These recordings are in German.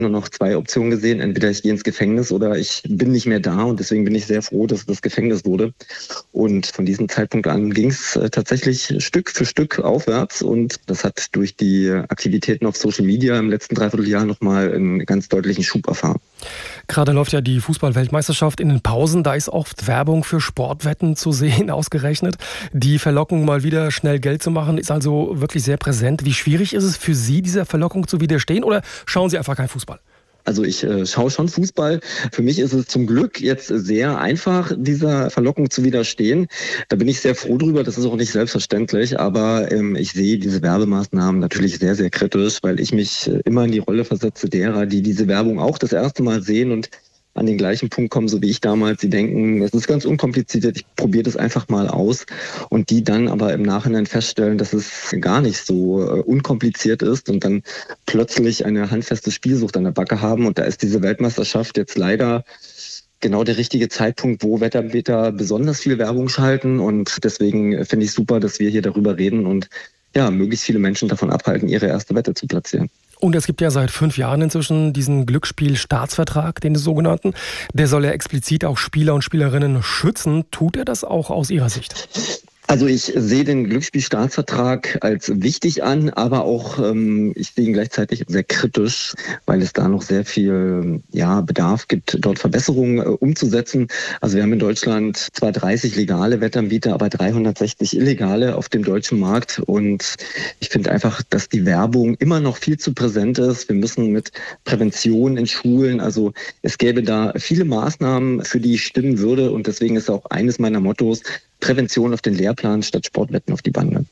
nur noch 2 Optionen gesehen. Entweder ich gehe ins Gefängnis oder ich bin nicht mehr da. Und deswegen bin ich sehr froh, dass es das Gefängnis wurde. Und von diesem Zeitpunkt an ging es tatsächlich Stück für Stück aufwärts. Und das hat durch die Aktivitäten auf Social Media im letzten Dreivierteljahr nochmal einen ganz deutlichen Schub erfahren. Gerade läuft ja die Fußball-Weltmeisterschaft in den Pausen. Da ist oft Werbung für Sportwetten zu sehen, ausgerechnet. Die Verlockung, mal wieder schnell Geld zu machen, ist also wirklich sehr präsent. Wie schwierig ist es für Sie, dieser Verlockung zu widerstehen? Oder schauen Sie einfach keinen Fußball? Also ich schaue schon Fußball. Für mich ist es zum Glück jetzt sehr einfach, dieser Verlockung zu widerstehen. Da bin ich sehr froh drüber. Das ist auch nicht selbstverständlich. Aber ich sehe diese Werbemaßnahmen natürlich sehr, sehr kritisch, weil ich mich immer in die Rolle versetze derer, die diese Werbung auch das erste Mal sehen und an den gleichen Punkt kommen, so wie ich damals. Sie denken, das ist ganz unkompliziert, ich probiere das einfach mal aus. Und die dann aber im Nachhinein feststellen, dass es gar nicht so unkompliziert ist und dann plötzlich eine handfeste Spielsucht an der Backe haben. Und da ist diese Weltmeisterschaft jetzt leider genau der richtige Zeitpunkt, wo Wettanbieter besonders viel Werbung schalten. Und deswegen finde ich super, dass wir hier darüber reden und ja, möglichst viele Menschen davon abhalten, ihre erste Wette zu platzieren. Und es gibt ja seit 5 Jahren inzwischen diesen Glücksspielstaatsvertrag, den sogenannten. Der soll ja explizit auch Spieler und Spielerinnen schützen. Tut er das auch aus Ihrer Sicht? Also ich sehe den Glücksspielstaatsvertrag als wichtig an, aber auch ich sehe ihn gleichzeitig sehr kritisch, weil es da noch sehr viel Bedarf gibt, dort Verbesserungen umzusetzen. Also wir haben in Deutschland zwar 30 legale Wettanbieter, aber 360 illegale auf dem deutschen Markt. Und ich finde einfach, dass die Werbung immer noch viel zu präsent ist. Wir müssen mit Prävention in Schulen, also es gäbe da viele Maßnahmen, für die ich stimmen würde. Und deswegen ist auch eines meiner Mottos, Prävention auf den Lehrplan statt Sportwetten auf die Bande.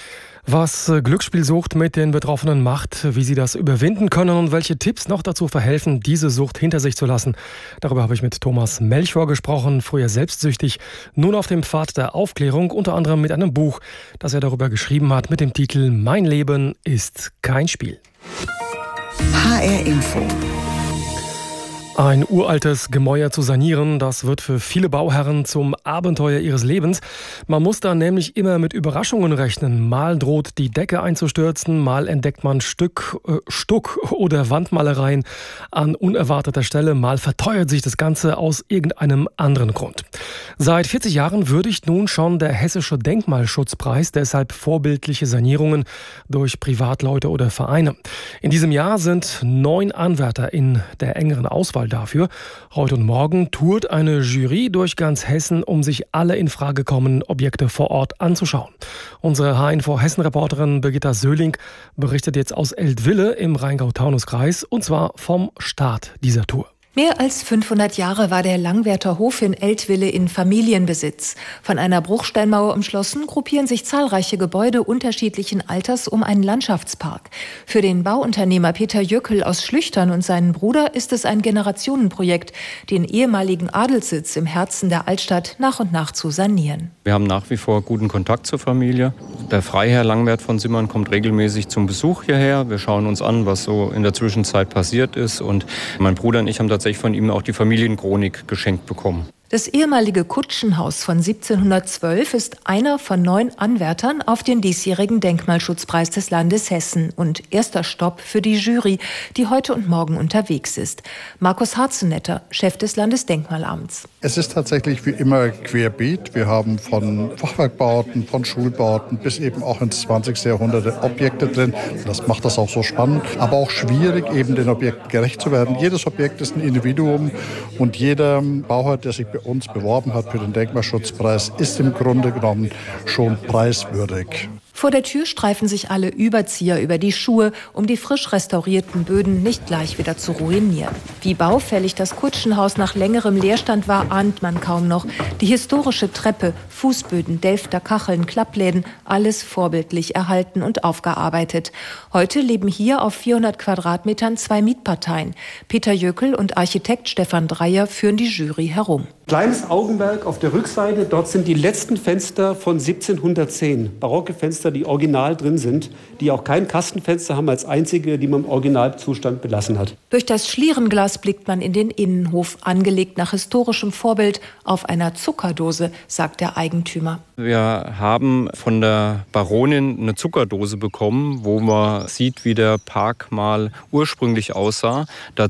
Was Glücksspielsucht mit den Betroffenen macht, wie sie das überwinden können und welche Tipps noch dazu verhelfen, diese Sucht hinter sich zu lassen. Darüber habe ich mit Thomas Melchior gesprochen, früher selbstsüchtig, nun auf dem Pfad der Aufklärung, unter anderem mit einem Buch, das er darüber geschrieben hat, mit dem Titel Mein Leben ist kein Spiel. HR Info. Ein uraltes Gemäuer zu sanieren, das wird für viele Bauherren zum Abenteuer ihres Lebens. Man muss da nämlich immer mit Überraschungen rechnen. Mal droht die Decke einzustürzen, mal entdeckt man Stuck oder Wandmalereien an unerwarteter Stelle, mal verteuert sich das Ganze aus irgendeinem anderen Grund. Seit 40 Jahren würdigt nun schon der Hessische Denkmalschutzpreis deshalb vorbildliche Sanierungen durch Privatleute oder Vereine. In diesem Jahr sind 9 Anwärter in der engeren Auswahl dafür. Heute und morgen tourt eine Jury durch ganz Hessen, um sich alle in Frage kommenden Objekte vor Ort anzuschauen. Unsere H-Info-Hessen-Reporterin Birgitta Söhling berichtet jetzt aus Eltville im Rheingau-Taunus-Kreis und zwar vom Start dieser Tour. Mehr als 500 Jahre war der Langwerther Hof in Eltville in Familienbesitz. Von einer Bruchsteinmauer umschlossen, gruppieren sich zahlreiche Gebäude unterschiedlichen Alters um einen Landschaftspark. Für den Bauunternehmer Peter Jöckel aus Schlüchtern und seinen Bruder ist es ein Generationenprojekt, den ehemaligen Adelssitz im Herzen der Altstadt nach und nach zu sanieren. Wir haben nach wie vor guten Kontakt zur Familie. Der Freiherr Langwerth von Simmern kommt regelmäßig zum Besuch hierher. Wir schauen uns an, was so in der Zwischenzeit passiert ist. Und mein Bruder und ich haben tatsächlich von ihm auch die Familienchronik geschenkt bekommen. Das ehemalige Kutschenhaus von 1712 ist einer von 9 Anwärtern auf den diesjährigen Denkmalschutzpreis des Landes Hessen und erster Stopp für die Jury, die heute und morgen unterwegs ist. Markus Harzenetter, Chef des Landesdenkmalamts. Es ist tatsächlich wie immer querbeet. Wir haben von Fachwerkbauten, von Schulbauten bis eben auch ins 20. Jahrhundert Objekte drin. Das macht das auch so spannend, aber auch schwierig, eben den Objekten gerecht zu werden. Jedes Objekt ist ein Individuum und jeder Bauherr, der sich bei uns beworben hat für den Denkmalschutzpreis, ist im Grunde genommen schon preiswürdig. Vor der Tür streifen sich alle Überzieher über die Schuhe, um die frisch restaurierten Böden nicht gleich wieder zu ruinieren. Wie baufällig das Kutschenhaus nach längerem Leerstand war, ahnt man kaum noch. Die historische Treppe, Fußböden, Delfter Kacheln, Klappläden, alles vorbildlich erhalten und aufgearbeitet. Heute leben hier auf 400 Quadratmetern 2 Mietparteien. Peter Jöckel und Architekt Stefan Dreyer führen die Jury herum. Kleines Augenmerk auf der Rückseite, dort sind die letzten Fenster von 1710. Barocke Fenster, die original drin sind, die auch kein Kastenfenster haben als einzige, die man im Originalzustand belassen hat. Durch das Schlierenglas blickt man in den Innenhof, angelegt nach historischem Vorbild auf einer Zuckerdose, sagt der Eigentümer. Wir haben von der Baronin eine Zuckerdose bekommen, wo man sieht, wie der Park mal ursprünglich aussah. Da